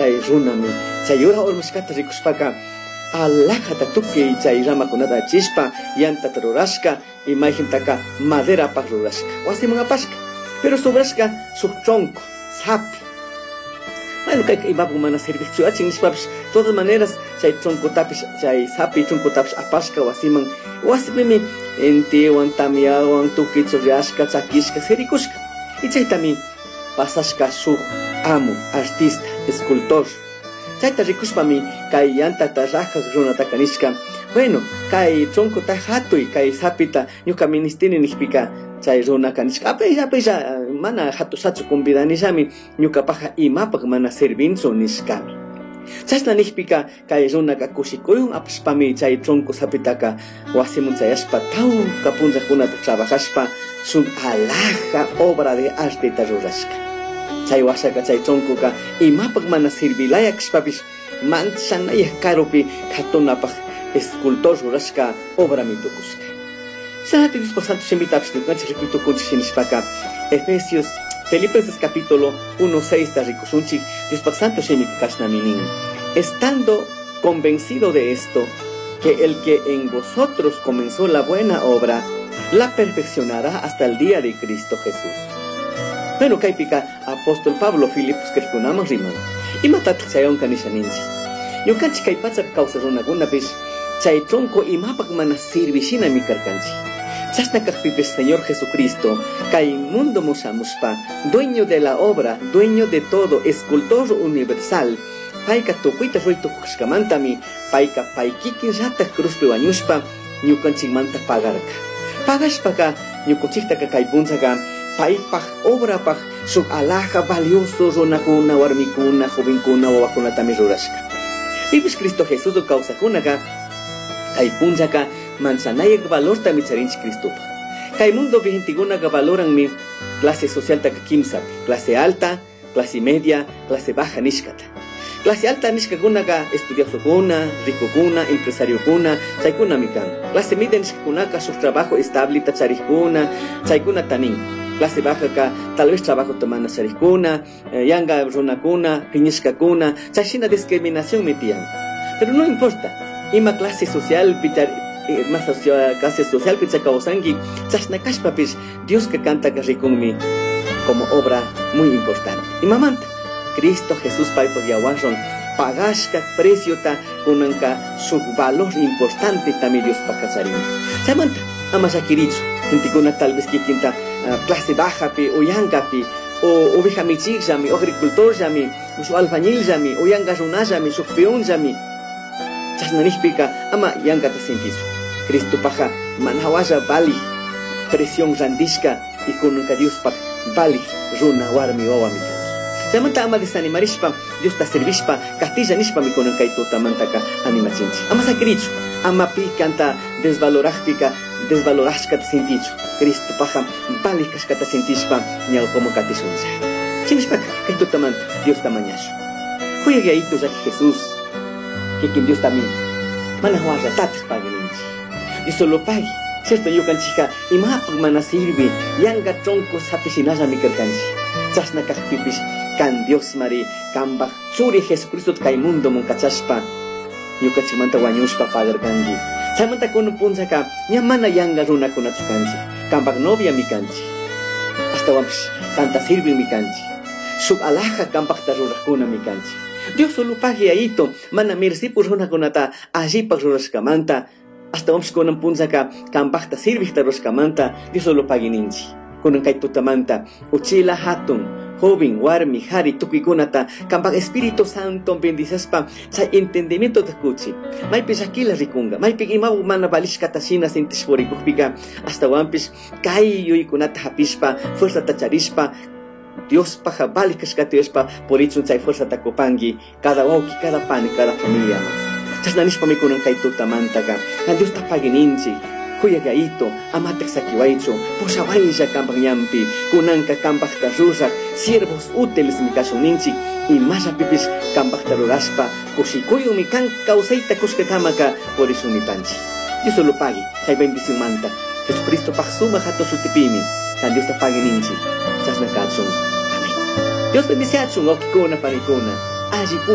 chay runami chay yura urmashkata rikushpaka alajata tukuy chay ramakunata chispa yantata rurashka imayjintaka madera pak rurashka wasiman apashka pero sobrashka suk tronco sapi. Bueno, que imapu mana servicio achin nishpapish todas maneras chay tronco tapish chay sapi tronco tapish apashka wasipimi entiwan tamiawan tukuy churriashka chakishka serikushka y chaytami pasashka suk amo artista escultor chayta rikushpami kay yantata rajak runataka nishka bueno kay tronco ta hatuy kay sapita ñuka ministini nishpika chay runaka nishka apella mana hatusachu convidanishami ñukapaja imapak mana servinso nishkami chashna nishpika kay runaka kushikuyun apashpami chay tronco sapitaka wasimun chayashpa tawka punllakunata trabajashpa suk alaja obra de arte ta rurashka chay washaka chay troncoka imapak mana sirvilaya kashpapish manchanaya karupi khatunapaj escultor rurashka obra mitukushka Santo Dios Santo Shemitapish nukanchik rikuitukunchik shinishpaka Efesios Filipenses capítulo 1:6 ta rikushunchik Dios Santo Shemikashnaminin estando convencido de esto que el que en vosotros comenzó la buena obra la perfeccionará hasta el día de Cristo Jesús. Bueno, kaipika apóstol Pablo Filipos kerkunamos rimon. Imatataq chayon kanishaninchi. Ñukanchik kay pachak kawsarunakunapish chay tronco imapak mana sirvishina mikarkanchik. Chashna kaqpipish Señor Jesucristo kay mundo mushamushpa, dueño de la obra, dueño de todo, escultor universal. Payka tukuyta ruytukushkamantami payka paykikin ratak cruzpi wañushpa ñukanchikmanta pagarka. Pagashpaka ñukanchiktaka kay punchaka paypaj obrapaj suk alaja valioso runakuna warmikuna jovenkuna wawakunatami rurashka. Pipish Cristo Jesús kawsakunaqa kay punchaka manchanayak valortami charinchik Cristopa. Kay mundo vigentikunaqa valoranmi clase social taka kimsapi, clase alta, clase media, clase baja nishkata. Clase alta nishkakunaqa estudiosokuna, ricokuna, empresariokuna, chaykunami kan. Clase media nishkakunaqa suk trabajo estable tacharikuna, chaykuna tanin. Clase baja ka tal vez trabajo tomana charikuna, yanga runakuna, piñishkakuna, chayshina discriminación metian. Pero no importa, ima clase social pitar más clase social pichakawsanki, chashnakashpapish Dios que canta rikunmi como obra muy importante. Y mamanta Cristo Jesús paypo yawarron pagashka precio ta kunanka su valor importante también Dios pakacharin. Chamanta amasakirichu intikuna tal vez kikinta clase baja pi o yanga pi o oveja michik jami o agricultor jami o su albañil jami o yanga runa jami su peón jami chasnanishpika ama yanga ta sentichu Cristo paja manawasha bali presión randishka y kunanka Dios pak bali runa warmi wawami. Samanta ama desanimarishpa, Dios ta servishpa, castilla nishpa mi konan kay tutamantaka animachinchi. Ama sakrichu, ama pikanta desvalorajpika, desvalorashka ta sintichu. Cristo paja balikashka ta sintishpa, ñaw como katishuncha. Chinishpa kay tutamanta, Dios ta mañashu. Huyagi aitu yaki Jesús, que quien Dios también. Manahuasha tatis pagininchi. Dios solo pagi. Cierto yo canchica y mapag mana sirvi, yanga tronco sapishinasha mi karkanchi. Chasna kakpipish kan Dios mari kambak suri Jesucristo kay mundo mon kachashpa ñukachimanta wañushpa pagarkanki chaymanta kuno punchaka ñamana yanga runa kunachukanchi kambak novia mi kanchi hasta wampish kanta sirvi mi kanchi suk alaja kambak ta rurakuna mi kanchi Dios solo pagi aito mana mirsipu runa kunata allipak rurashkamanta hasta wampish kunan punchaka kambak ta sirvi ta rurashkamanta Dios solo pagi ninchi kunan kay tutamanta uchila hatun joven, warmi, hari, tukikunata, kampak Espíritu Santo bendicespa, sa entendimiento de kuchi. May pisakila rikunga, may pigimaw mana balish katasina sintis porikukpika, hasta wampis, kay yuy kunata hapispa, fuerza tacharishpa, Dios paja balikas katiospa, por ichun chay fuerza takopangi, cada wauki, cada pani, cada familia. Chasnanishpa mi kunan kay tutamantaga, na Dios tapagininchi, kuyaga ito, amatek sakiwaicho, posawaiya kampang yampi, kunanka kampang tarusak, siervos útiles mi kasuninchi, y masa pipis kampang taruraspa, kusikuyo mi kan kausaita kuskakamaka, por eso mi panchi. Dios solo pagi, hay bendición manta, Jesucristo pagsuma jato sutipimi, tan Dios tapagi ninchi, chasna kachung. Amén. Dios bendice achung, okikuna panikuna, aji